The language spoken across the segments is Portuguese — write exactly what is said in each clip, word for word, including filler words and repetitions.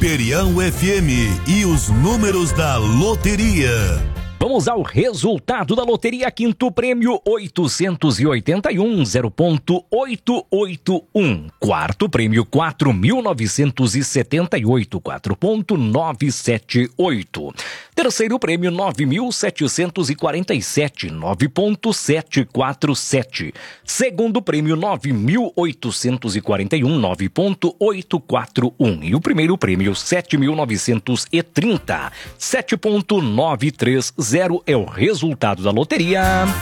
Imperial F M e os números da loteria. Vamos ao resultado da loteria. Quinto prêmio oitocentos e oitenta e um, zero ponto oitocentos e oitenta e um. Quarto prêmio quatro mil novecentos e setenta e oito, quatro ponto novecentos e setenta e oito. Terceiro prêmio nove mil setecentos e quarenta e sete, nove ponto setecentos e quarenta e sete. Segundo prêmio nove mil oitocentos e quarenta e um, nove ponto oitocentos e quarenta e um. E o primeiro prêmio sete mil novecentos e trinta, sete ponto novecentos e trinta. Zero é o resultado da loteria.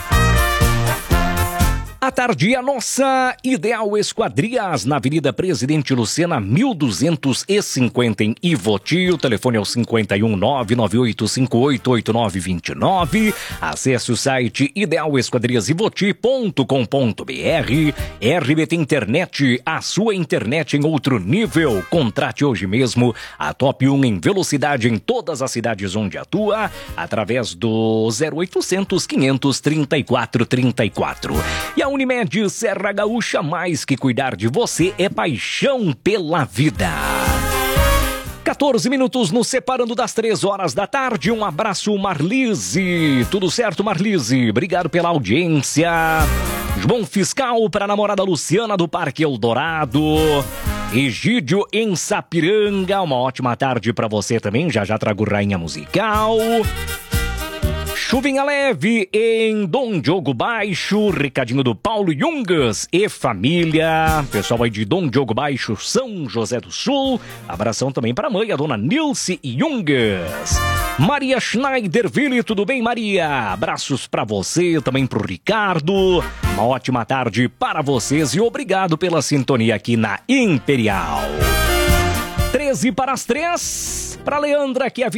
À tarde, a nossa Ideal Esquadrias, na Avenida Presidente Lucena, mil duzentos e cinquenta, em Ivoti. O telefone é o cinco um nove nove oito cinco oito oito nove dois nove. Acesse o site ideal esquadrias ivoti ponto com ponto br. R B T Internet, a sua internet em outro nível. Contrate hoje mesmo a Top um em velocidade em todas as cidades onde atua, através do zero oitocentos, quinhentos, trinta e quatro, trinta e quatro. E a Unimed Serra Gaúcha, mais que cuidar de você, é paixão pela vida. quatorze minutos nos separando das três horas da tarde. Um abraço, Marlise. Tudo certo, Marlise? Obrigado pela audiência. João Fiscal para a namorada Luciana do Parque Eldorado. Egídio em Sapiranga. Uma ótima tarde para você também. Já já trago Rainha Musical. Chuvinha leve em Dom Diogo Baixo, recadinho do Paulo Jungas e família. Pessoal aí de Dom Diogo Baixo, São José do Sul. Abração também para a mãe, a dona Nilce Jungas. Maria Schneiderville, tudo bem, Maria? Abraços para você, também pro Ricardo. Uma ótima tarde para vocês e obrigado pela sintonia aqui na Imperial. treze para as três. Para Leandra, que é